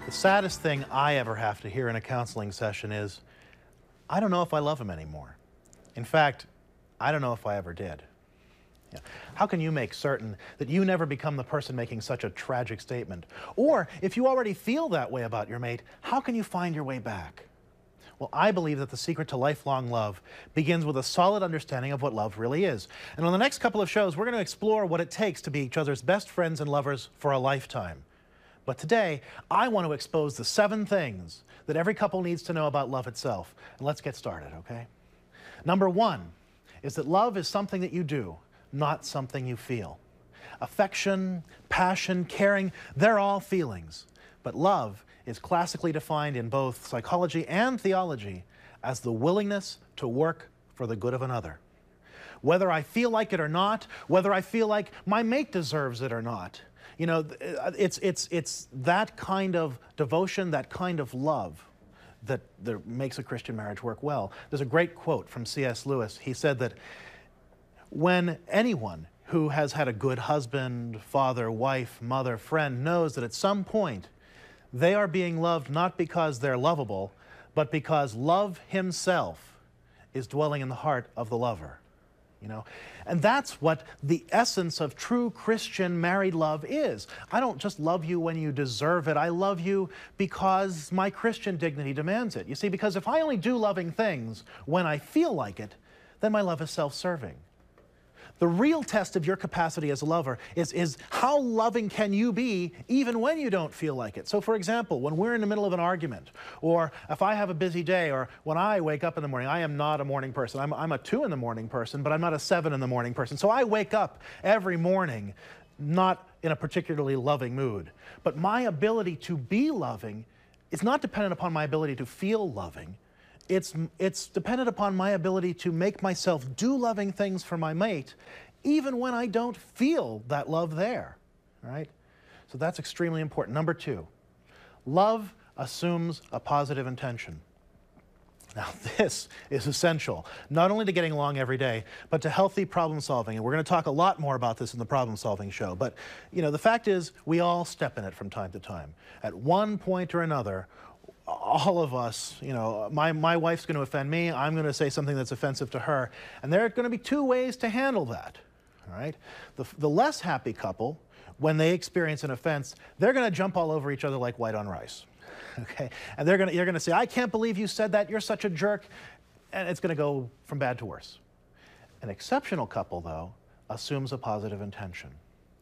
The saddest thing I ever have to hear in a counseling session is, I don't know if I love him anymore. In fact, I don't know if I ever did. Yeah. How can you make certain that you never become the person making such a tragic statement? Or, if you already feel that way about your mate, how can you find your way back? Well, I believe that the secret to lifelong love begins with a solid understanding of what love really is. And on the next couple of shows, we're going to explore what it takes to be each other's best friends and lovers for a lifetime. But today, I want to expose the 7 things that every couple needs to know about love itself. And let's get started, okay? Number 1 is that love is something that you do, not something you feel. Affection, passion, caring, they're all feelings. But love is classically defined in both psychology and theology as the willingness to work for the good of another. Whether I feel like it or not, whether I feel like my mate deserves it or not, you know, it's that kind of devotion, that kind of love that makes a Christian marriage work well. There's a great quote from C.S. Lewis. He said that when anyone who has had a good husband, father, wife, mother, friend knows that at some point they are being loved not because they're lovable, but because love himself is dwelling in the heart of the lover. You know, and that's what the essence of true Christian married love is. I don't just love you when you deserve it. I love you because my Christian dignity demands it. You see, because if I only do loving things when I feel like it, then my love is self-serving. The real test of your capacity as a lover is how loving can you be even when you don't feel like it. So for example, when we're in the middle of an argument, or if I have a busy day, or when I wake up in the morning, I am not a morning person. I'm a 2 in the morning person, but I'm not a 7 in the morning person. So I wake up every morning not in a particularly loving mood. But my ability to be loving is not dependent upon my ability to feel loving. It's dependent upon my ability to make myself do loving things for my mate, even when I don't feel that love there, right? So that's extremely important. Number 2, love assumes a positive intention. Now this is essential, not only to getting along every day, but to healthy problem solving. And we're going to talk a lot more about this in the problem solving show. But, you know, the fact is, we all step in it from time to time. At one point or another, all of us, you know, my wife's going to offend me, I'm going to say something that's offensive to her, and there are going to be 2 ways to handle that, all right? The less happy couple, when they experience an offense, they're going to jump all over each other like white on rice, okay? And you're going to say, I can't believe you said that, you're such a jerk, and it's going to go from bad to worse. An exceptional couple, though, assumes a positive intention.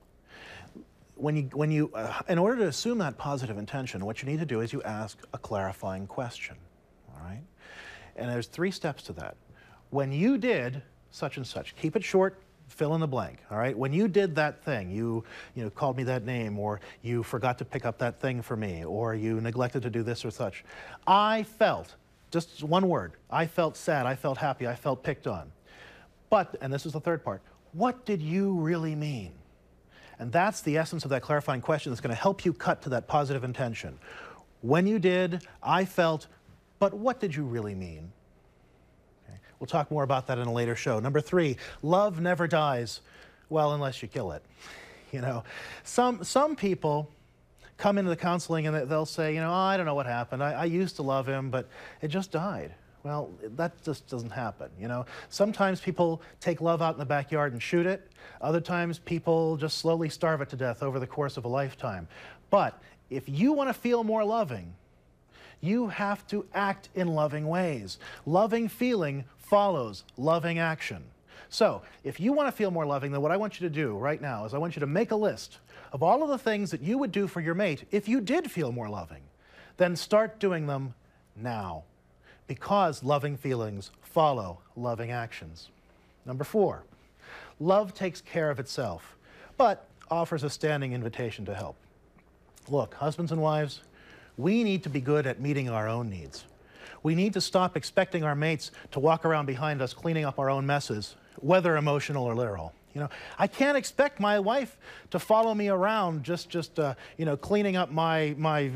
In order to assume that positive intention, what you need to do is you ask a clarifying question, all right? And there's 3 steps to that. When you did such and such, keep it short, fill in the blank, all right? When you did that thing, you called me that name, or you forgot to pick up that thing for me, or you neglected to do this or such. I felt, just one word, I felt sad, I felt happy, I felt picked on. But, and this is the 3rd part, what did you really mean? And that's the essence of that clarifying question that's going to help you cut to that positive intention. When you did, I felt, but what did you really mean? Okay. We'll talk more about that in a later show. Number 3, love never dies, well, unless you kill it. You know, some people come into the counseling and they'll say, you know, oh, I don't know what happened. I used to love him, but it just died. Well, that just doesn't happen, you know. Sometimes people take love out in the backyard and shoot it. Other times people just slowly starve it to death over the course of a lifetime. But if you want to feel more loving, you have to act in loving ways. Loving feeling follows loving action. So if you want to feel more loving, then what I want you to do right now is I want you to make a list of all of the things that you would do for your mate if you did feel more loving. Then start doing them now, because loving feelings follow loving actions. Number 4, love takes care of itself, but offers a standing invitation to help. Look, husbands and wives, we need to be good at meeting our own needs. We need to stop expecting our mates to walk around behind us cleaning up our own messes, whether emotional or literal. You know, I can't expect my wife to follow me around just you know, cleaning up my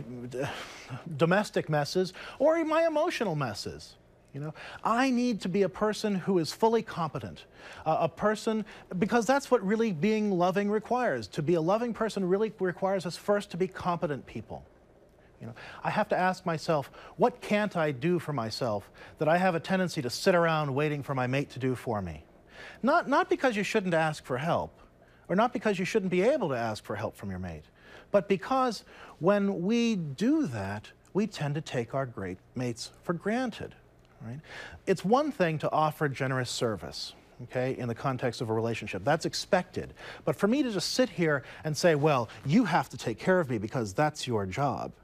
domestic messes or my emotional messes. You know, I need to be a person who is fully competent, a person, because that's what really being loving requires. To be a loving person really requires us first to be competent people. I have to ask myself, what can't I do for myself that I have a tendency to sit around waiting for my mate to do for me? Not because you shouldn't ask for help, or not because you shouldn't be able to ask for help from your mate, but because when we do that, we tend to take our great mates for granted. Right? It's one thing to offer generous service, okay, in the context of a relationship. That's expected. But for me to just sit here and say, well, you have to take care of me because that's your job,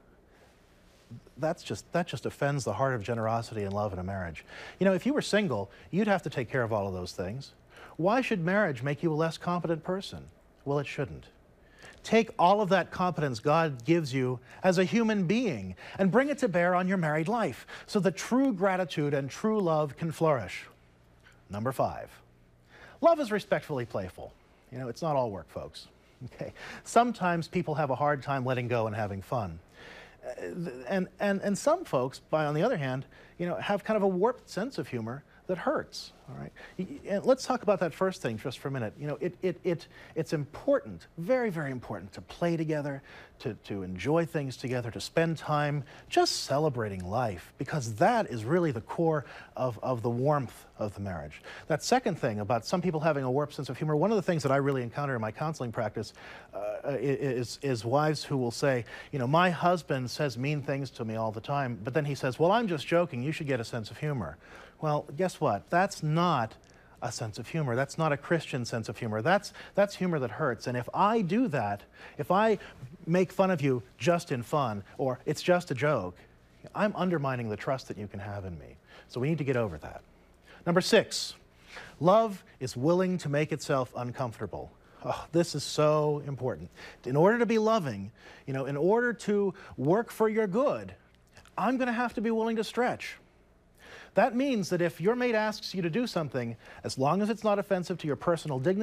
that just offends the heart of generosity and love in a marriage. If you were single, you'd have to take care of all of those things. Why should marriage make you a less competent person? Well, it shouldn't. Take all of that competence God gives you as a human being and bring it to bear on your married life so that true gratitude and true love can flourish. Number 5, love is respectfully playful. It's not all work, folks. Okay. Sometimes people have a hard time letting go and having fun. And some folks, on the other hand, have kind of a warped sense of humor that hurts. All right. And let's talk about that first thing just for a minute. It's important, very, very important, to play together, to enjoy things together, to spend time just celebrating life, because that is really the core of the warmth of the marriage. That second thing about some people having a warped sense of humor, one of the things that I really encounter in my counseling practice is wives who will say, my husband says mean things to me all the time, but then he says, well, I'm just joking, you should get a sense of humor. Well, guess what? That's not a sense of humor. That's not a Christian sense of humor. That's humor that hurts. And if I do that, if I make fun of you just in fun, or it's just a joke, I'm undermining the trust that you can have in me. So we need to get over that. Number 6, love is willing to make itself uncomfortable. Oh, this is so important. In order to be loving, in order to work for your good, I'm going to have to be willing to stretch. That means that if your mate asks you to do something, as long as it's not offensive to your personal dignity,